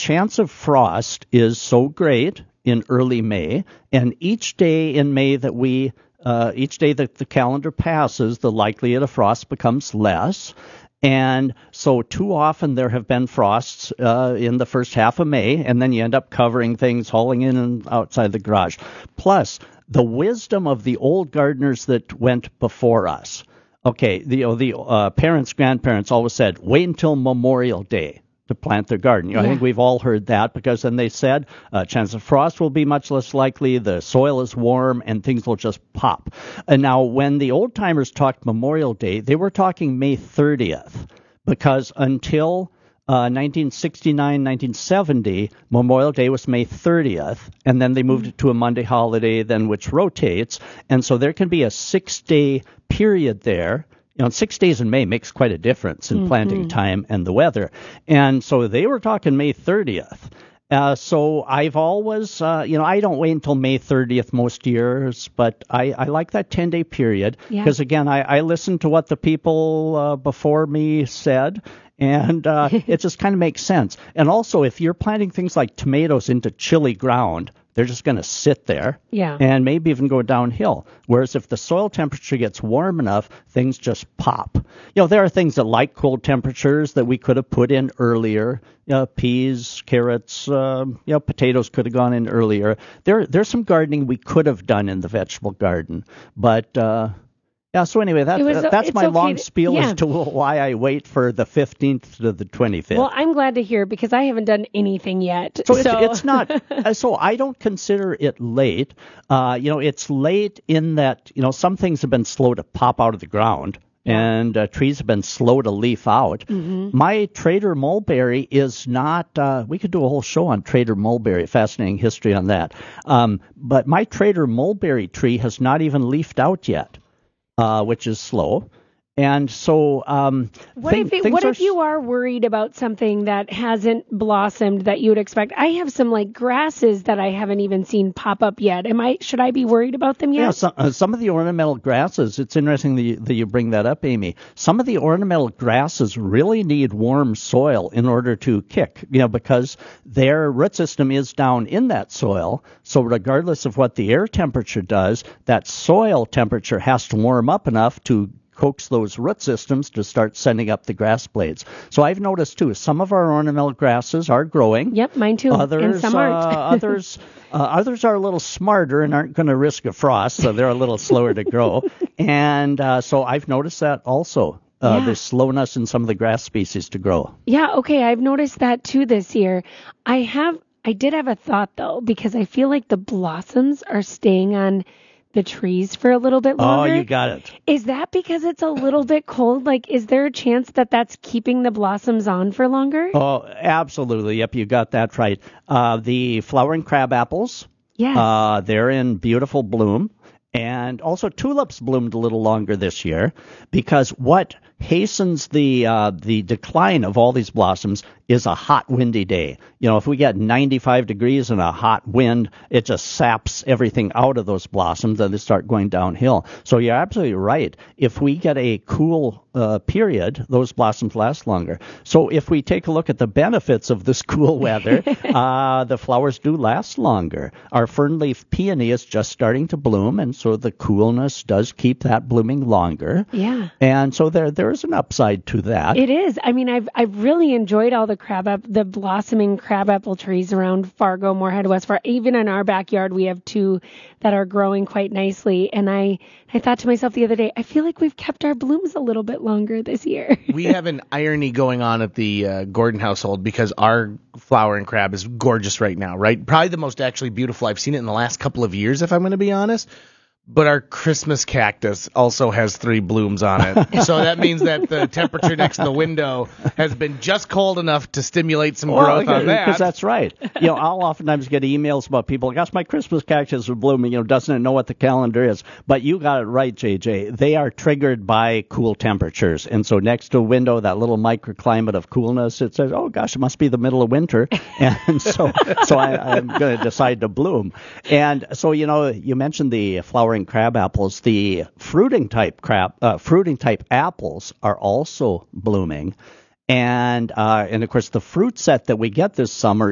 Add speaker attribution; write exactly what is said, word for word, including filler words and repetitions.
Speaker 1: chance of frost is so great in early May, and each day in May that we, uh, each day that the calendar passes, the likelihood of frost becomes less. And so too often there have been frosts uh, in the first half of May, and then you end up covering things, hauling in and outside the garage. Plus, the wisdom of the old gardeners that went before us. Okay, the, you know, the uh, parents, grandparents always said, wait until Memorial Day to plant their garden. You know, yeah. I think we've all heard that, because then they said uh, chance of frost will be much less likely, the soil is warm, and things will just pop. And now, when the old-timers talked Memorial Day, they were talking May thirtieth, because until uh, nineteen sixty-nine, nineteen seventy, Memorial Day was May thirtieth, and then they moved it to a Monday holiday, then which rotates, and so there can be a six-day period there. You know, six days in May makes quite a difference in mm-hmm. planting time and the weather. And so they were talking May thirtieth. Uh, so I've always, uh, you know, I don't wait until May thirtieth most years, but I, I like that ten-day period because, yeah. again, I, I listen to what the people uh, before me said, and uh, it just kind of makes sense. And also, if you're planting things like tomatoes into chilly ground, they're just going to sit there
Speaker 2: yeah.
Speaker 1: and maybe even go downhill. Whereas if the soil temperature gets warm enough, things just pop. You know, there are things that like cold temperatures that we could have put in earlier. You know, peas, carrots, um, you know, potatoes could have gone in earlier. There, there's some gardening we could have done in the vegetable garden. But, uh, yeah, so anyway, that,
Speaker 2: was,
Speaker 1: uh, that's my
Speaker 2: okay
Speaker 1: long
Speaker 2: to,
Speaker 1: spiel
Speaker 2: yeah.
Speaker 1: as to why I wait for the fifteenth to the twenty-fifth.
Speaker 2: Well, I'm glad to hear, because I haven't done anything yet.
Speaker 1: So,
Speaker 2: so.
Speaker 1: It's, it's not, so I don't consider it late. Uh, you know, it's late in that, you know, some things have been slow to pop out of the ground. And uh, trees have been slow to leaf out.
Speaker 2: Mm-hmm.
Speaker 1: My Trader mulberry is not, uh, we could do a whole show on Trader mulberry, fascinating history on that. Um, but my Trader mulberry tree has not even leafed out yet, uh, which is slow. And so, um,
Speaker 2: what
Speaker 1: thing,
Speaker 2: if it, what
Speaker 1: are,
Speaker 2: if you are worried about something that hasn't blossomed that you would expect? I have some like grasses that I haven't even seen pop up yet. Am I should I be worried about them yet?
Speaker 1: Yeah, some, uh, some of the ornamental grasses. It's interesting that you, that you bring that up, Amy. Some of the ornamental grasses really need warm soil in order to kick. You know, because their root system is down in that soil. So regardless of what the air temperature does, that soil temperature has to warm up enough to coax those root systems to start sending up the grass blades. So I've noticed, too, some of our ornamental grasses are growing.
Speaker 2: Yep, mine too.
Speaker 1: Others,
Speaker 2: and some aren't.
Speaker 1: uh, others, uh, others are a little smarter and aren't going to risk a frost, so they're a little slower to grow. And uh, so I've noticed that also. Uh,
Speaker 2: yeah.
Speaker 1: The slowness in some of the grass species to grow.
Speaker 2: Yeah, okay, I've noticed that, too, this year. I have, I did have a thought, though, because I feel like the blossoms are staying on the trees for a little bit longer.
Speaker 1: Oh, you got it.
Speaker 2: Is that because it's a little bit cold? Like, is there a chance that that's keeping the blossoms on for longer?
Speaker 1: Oh, absolutely. Yep, you got that right. Uh, the flowering crab apples,
Speaker 2: yes.
Speaker 1: uh, they're in beautiful bloom. And also tulips bloomed a little longer this year, because what hastens the uh, the decline of all these blossoms is a hot, windy day. You know, if we get ninety-five degrees and a hot wind, it just saps everything out of those blossoms and they start going downhill. So you're absolutely right. If we get a cool uh, period, those blossoms last longer. So if we take a look at the benefits of this cool weather, uh, the flowers do last longer. Our fernleaf peony is just starting to bloom, and so the coolness does keep that blooming longer.
Speaker 2: Yeah.
Speaker 1: And so there there is an upside to that.
Speaker 2: It is. I mean, I've I've really enjoyed all the crab ap- the blossoming crabapple trees around Fargo, Moorhead, West Fargo. Even in our backyard, we have two that are growing quite nicely. And I, I thought to myself the other day, I feel like we've kept our blooms a little bit longer this year.
Speaker 3: We have an irony going on at the uh, Gordon household, because our flowering crab is gorgeous right now, right? Probably the most actually beautiful. I've seen it in the last couple of years, if I'm going to be honest. But our Christmas cactus also has three blooms on it. So that means that the temperature next to the window has been just cold enough to stimulate some
Speaker 1: well,
Speaker 3: growth
Speaker 1: because,
Speaker 3: on that.
Speaker 1: Because that's right. You know, I'll oftentimes get emails about people, gosh, my Christmas cactus is blooming, you know, doesn't it know what the calendar is? But you got it right, J J. They are triggered by cool temperatures. And so next to a window, that little microclimate of coolness, it says, oh, gosh, it must be the middle of winter. And so so I, I'm going to decide to bloom. And so, you know, you mentioned the flowering crab apples. The fruiting type crab, uh, fruiting type apples are also blooming. And, uh, and of course, the fruit set that we get this summer